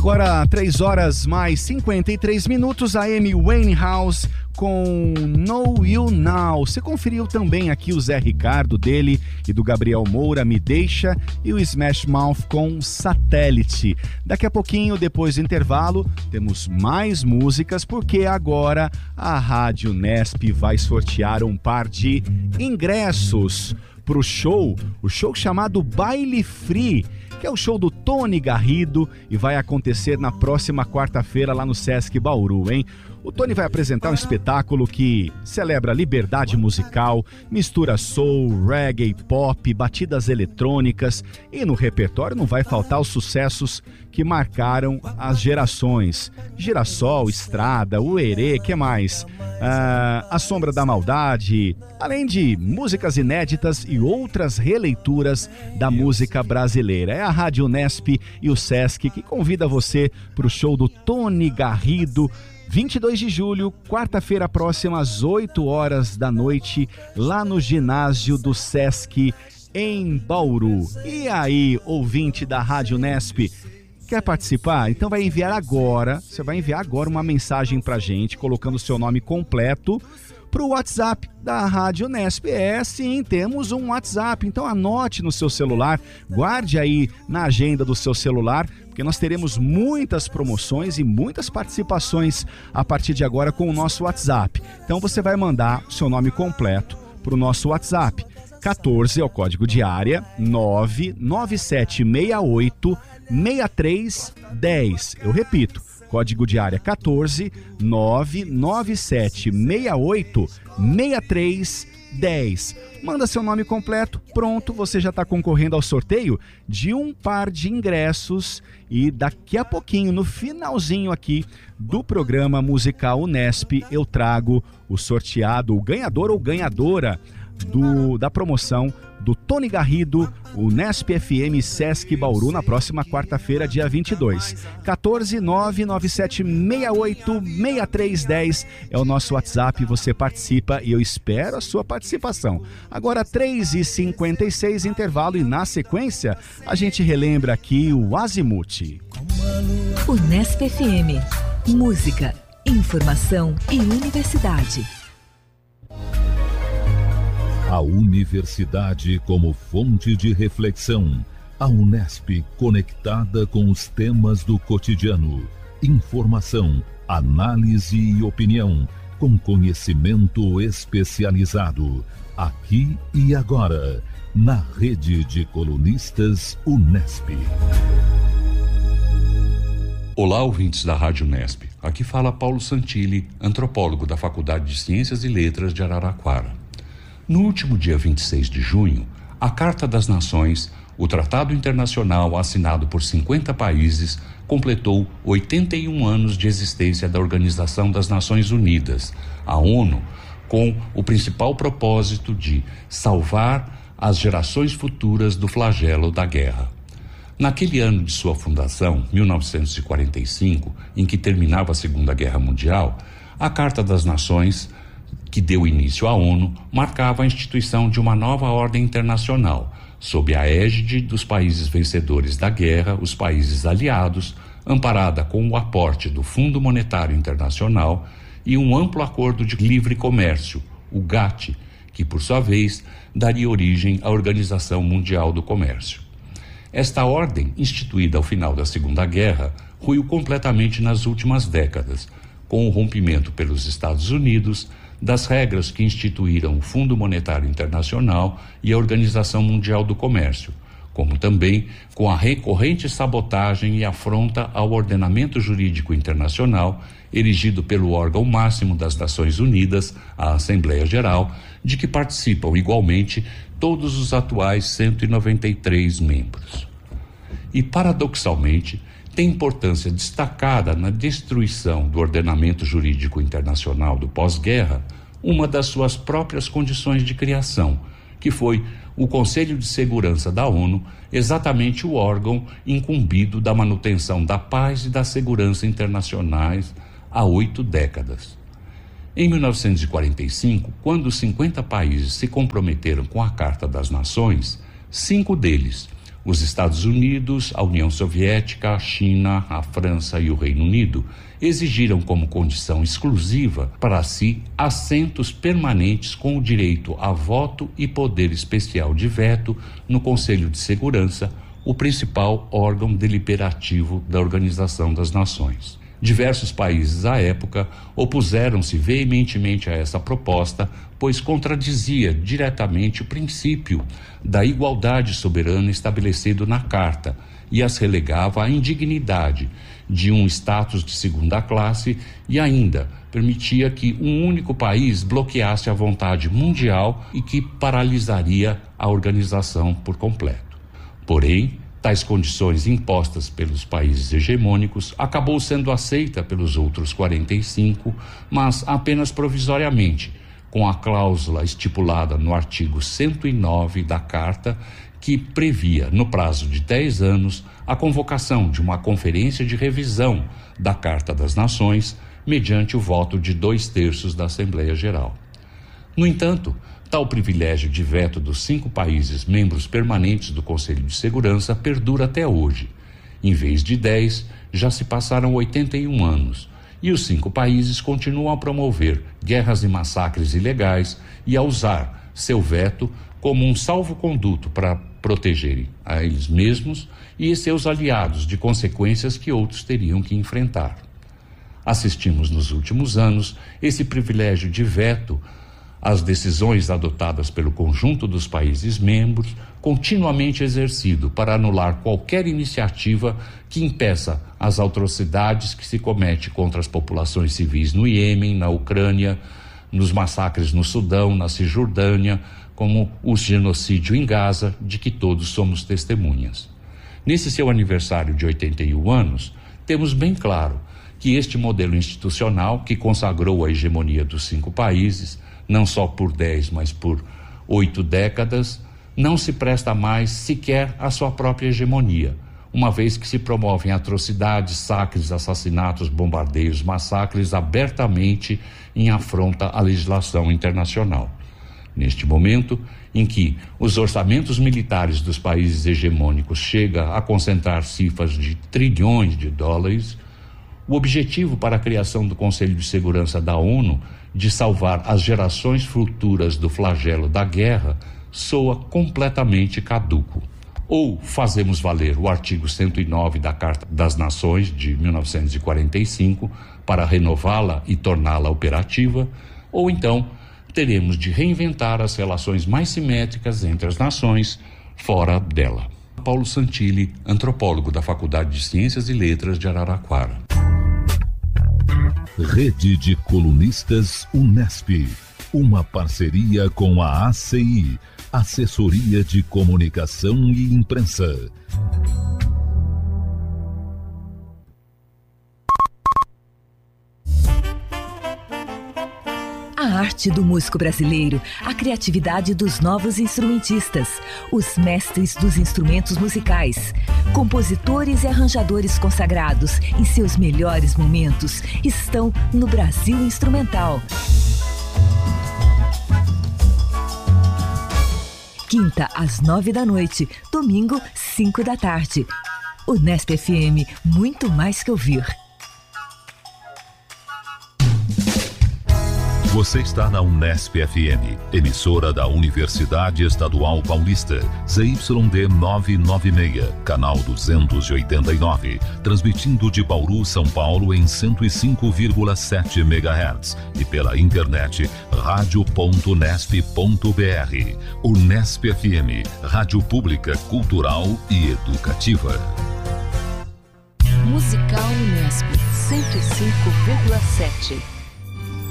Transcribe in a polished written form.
Agora 3h mais 53 a Amy Winehouse com Know You Now. Você conferiu também aqui o Zé Ricardo dele e do Gabriel Moura, Me Deixa, e o Smash Mouth com Satélite. Daqui a pouquinho, depois do intervalo, temos mais músicas, porque agora a Rádio Nesp vai sortear um par de ingressos pro show, o show chamado Baile Free, que é o show do Tony Garrido e vai acontecer na próxima quarta-feira lá no Sesc Bauru, hein? O Tony vai apresentar um espetáculo que celebra liberdade musical, mistura soul, reggae, pop, batidas eletrônicas, e no repertório não vai faltar os sucessos que marcaram as gerações. Girassol, Estrada, Uerê, que mais? A Sombra da Maldade, além de músicas inéditas e outras releituras da música brasileira. É a Rádio Nesp e o Sesc que convida você para o show do Tony Garrido, 22 de julho, quarta-feira próxima, às 8 horas da noite, lá no ginásio do Sesc, em Bauru. E aí, ouvinte da Rádio Nesp, quer participar? Então vai enviar agora, você vai enviar agora uma mensagem pra gente, colocando o seu nome completo, pro WhatsApp da Rádio Nesp. Sim, temos um WhatsApp, então anote no seu celular, guarde aí na agenda do seu celular, porque nós teremos muitas promoções e muitas participações a partir de agora com o nosso WhatsApp. Então você vai mandar o seu nome completo pro nosso WhatsApp. 14 é o código de área, 99768-6310. Eu repito, código de área 14 99768-6310. Manda seu nome completo, pronto, você já está concorrendo ao sorteio de um par de ingressos, e daqui a pouquinho, no finalzinho aqui do programa musical Unesp, eu trago o sorteado, o ganhador ou ganhadora da promoção do Tony Garrido, o Nesp FM Sesc Bauru, na próxima quarta-feira, dia 22. 14 99768-6310 é o nosso WhatsApp, você participa e eu espero a sua participação. Agora 3h56, intervalo, e na sequência a gente relembra aqui o Azimuth. O Nesp FM, música, informação e universidade. A universidade como fonte de reflexão. A Unesp conectada com os temas do cotidiano. Informação, análise e opinião, com conhecimento especializado. Aqui e agora, na rede de colunistas Unesp. Olá, ouvintes da Rádio Unesp. Aqui fala Paulo Santilli, antropólogo da Faculdade de Ciências e Letras de Araraquara. No último dia 26 de junho, a Carta das Nações, o tratado internacional assinado por 50 países, completou 81 anos de existência da Organização das Nações Unidas, a ONU, com o principal propósito de salvar as gerações futuras do flagelo da guerra. Naquele ano de sua fundação, 1945, em que terminava a Segunda Guerra Mundial, a Carta das Nações, que deu início à ONU, marcava a instituição de uma nova ordem internacional, sob a égide dos países vencedores da guerra, os países aliados, amparada com o aporte do Fundo Monetário Internacional e um amplo acordo de livre comércio, o GATT, que, por sua vez, daria origem à Organização Mundial do Comércio. Esta ordem, instituída ao final da Segunda Guerra, ruiu completamente nas últimas décadas, com o rompimento pelos Estados Unidos das regras que instituíram o Fundo Monetário Internacional e a Organização Mundial do Comércio, como também com a recorrente sabotagem e afronta ao ordenamento jurídico internacional erigido pelo órgão máximo das Nações Unidas, a Assembleia Geral, de que participam igualmente todos os atuais 193 membros. E, paradoxalmente, tem importância destacada na destruição do ordenamento jurídico internacional do pós-guerra uma das suas próprias condições de criação, que foi o Conselho de Segurança da ONU, exatamente o órgão incumbido da manutenção da paz e da segurança internacionais há 8 décadas. Em 1945, quando os 50 países se comprometeram com a Carta das Nações, 5 deles, Os Estados Unidos, a União Soviética, a China, a França e o Reino Unido exigiram como condição exclusiva para si assentos permanentes com o direito a voto e poder especial de veto no Conselho de Segurança, o principal órgão deliberativo da Organização das Nações. Diversos países à época opuseram-se veementemente a essa proposta, pois contradizia diretamente o princípio da igualdade soberana estabelecido na Carta e as relegava à indignidade de um status de segunda classe e ainda permitia que um único país bloqueasse a vontade mundial e que paralisaria a organização por completo. Porém, tais condições impostas pelos países hegemônicos acabou sendo aceita pelos outros 45, mas apenas provisoriamente, com a cláusula estipulada no artigo 109 da Carta, que previa, no prazo de 10 anos, a convocação de uma conferência de revisão da Carta das Nações, mediante o voto de 2/3 da Assembleia Geral. No entanto, tal privilégio de veto dos 5 países membros permanentes do Conselho de Segurança perdura até hoje. Em vez de 10, já se passaram 81 anos, e os 5 países continuam a promover guerras e massacres ilegais e a usar seu veto como um salvo-conduto para protegerem a eles mesmos e seus aliados de consequências que outros teriam que enfrentar. Assistimos nos últimos anos esse privilégio de veto às decisões adotadas pelo conjunto dos países membros, continuamente exercido para anular qualquer iniciativa que impeça as atrocidades que se comete contra as populações civis no Iêmen, na Ucrânia, nos massacres no Sudão, na Cisjordânia, como o genocídio em Gaza, de que todos somos testemunhas. Nesse seu aniversário de 81 anos, temos bem claro que este modelo institucional, que consagrou a hegemonia dos 5 países, não só por 10, mas por 8 décadas, não se presta mais sequer à sua própria hegemonia, uma vez que se promovem atrocidades, saques, assassinatos, bombardeios, massacres abertamente em afronta à legislação internacional. Neste momento, em que os orçamentos militares dos países hegemônicos chegam a concentrar cifras de trilhões de dólares, o objetivo para a criação do Conselho de Segurança da ONU de salvar as gerações futuras do flagelo da guerra soa completamente caduco. Ou fazemos valer o artigo 109 da Carta das Nações de 1945 para renová-la e torná-la operativa, ou então teremos de reinventar as relações mais simétricas entre as nações fora dela. Paulo Santilli, antropólogo da Faculdade de Ciências e Letras de Araraquara. Rede de Colunistas Unesp, uma parceria com a ACI, Assessoria de Comunicação e Imprensa. A arte do músico brasileiro, a criatividade dos novos instrumentistas, os mestres dos instrumentos musicais, compositores e arranjadores consagrados em seus melhores momentos estão no Brasil Instrumental. Quinta, às 9 da noite, domingo, 5 da tarde. Unesp FM, muito mais que ouvir. Você está na Unesp FM, emissora da Universidade Estadual Paulista, ZYD 996, canal 289, transmitindo de Bauru, São Paulo em 105,7 MHz e pela internet radio.unesp.br. Unesp FM, rádio pública, cultural e educativa. Musical Unesp 105,7.